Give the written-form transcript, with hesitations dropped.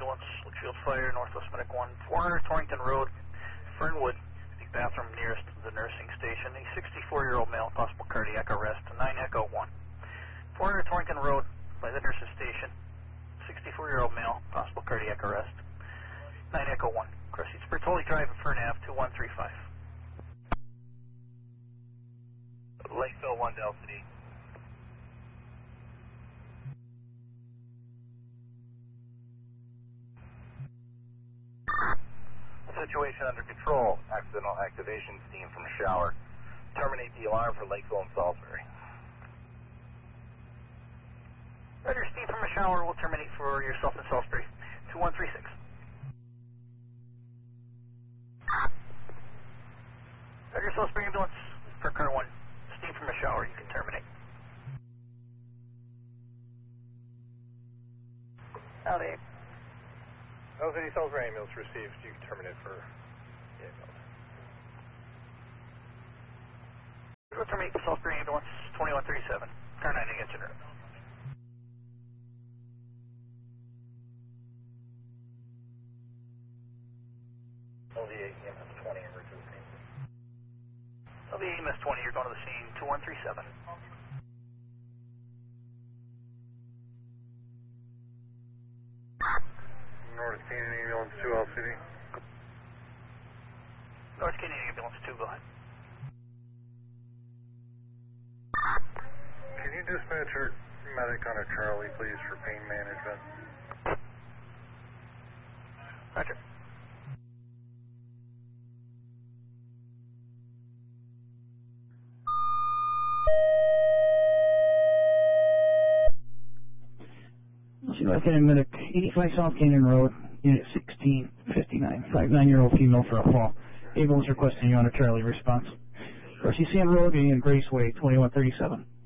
ambulance, Litchfield Fire, Northwest Medic 1, 400 Torrington Road, Fernwood, the bathroom nearest the nursing station, a 64-year-old male, possible cardiac arrest, 9 Echo 1. 400 Torrington Road by the nurse's station, 64-year-old male, possible cardiac arrest, 9 Echo 1. Proceeds Bertoli Drive, Fern Ave, 2135. Lakeville 1 Del City. Situation under control. Accidental activation, steam from a shower. Terminate the alarm for Lakeville and Salisbury. Roger, steam from a shower will terminate for yourself in Salisbury. 2136. Roger, Salisbury ambulance for car 1. Steam from a shower, you can terminate. LA. City Salisbury ambulance received. You can terminate for the ambulance. We'll terminate for Salisbury ambulance 2137. Car 9 against your route. LVA EMS 20 emergency. LVA EMS 20, you're going to the scene 2137. North Canyon ambulance 2 LCD. North Canyon ambulance 2, go ahead. Can you dispatch our medic on a Charlie, please, for pain management? Roger. North Canyon Medic, 85 South Canyon Road, Unit 1659, 59-year-old female for a fall. Ambulance requesting you on a Charlie response. RCCN Road, Union Graceway, 2137.